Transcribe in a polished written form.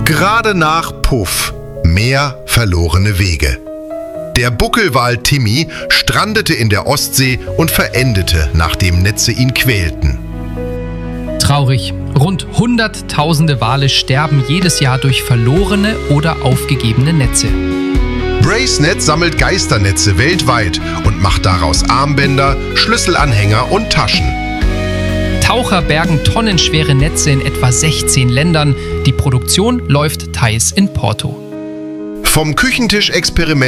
Gerade nach Puff, mehr verlorene Wege. Der Buckelwal Timmy strandete in der Ostsee und verendete, nachdem Netze ihn quälten. Traurig. Rund Hunderttausende Wale sterben jedes Jahr durch verlorene oder aufgegebene Netze. Bracenet sammelt Geisternetze weltweit und macht daraus Armbänder, Schlüsselanhänger und Taschen. Taucher bergen tonnenschwere Netze in etwa 16 Ländern. Die Produktion läuft teils in Porto. Vom Küchentisch-Experiment